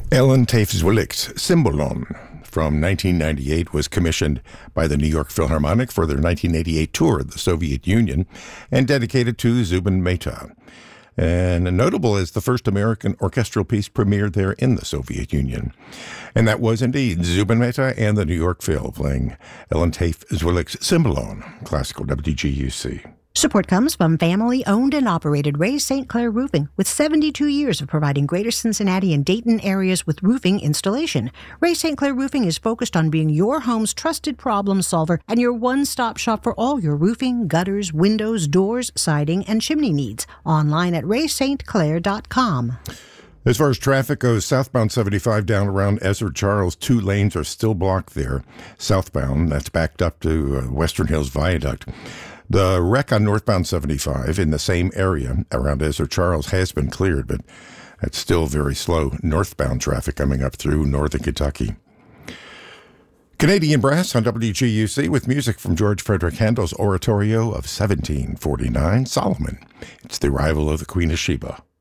Ellen Tafe-Zwick's Cymbalon from 1998 was commissioned by the New York Philharmonic for their 1988 tour of the Soviet Union and dedicated to Zubin Mehta. And notable as the first American orchestral piece premiered there in the Soviet Union. And that was indeed Zubin Mehta and the New York Phil playing Ellen Tafe-Zwick's Cymbalon, classical WGUC. Support comes from family-owned and operated Ray St. Clair Roofing, with 72 years of providing Greater Cincinnati and Dayton areas with roofing installation. Ray St. Clair Roofing is focused on being your home's trusted problem solver and your one-stop shop for all your roofing, gutters, windows, doors, siding, and chimney needs. Online at raystclair.com. As far as traffic goes, southbound 75 down around Ezra Charles, 2 lanes are still blocked there. Southbound, that's backed up to Western Hills Viaduct. The wreck on northbound 75 in the same area around Ezra Charles has been cleared, but it's still very slow northbound traffic coming up through northern Kentucky. Canadian Brass on WGUC with music from George Frederick Handel's oratorio of 1749, Solomon. It's the arrival of the Queen of Sheba.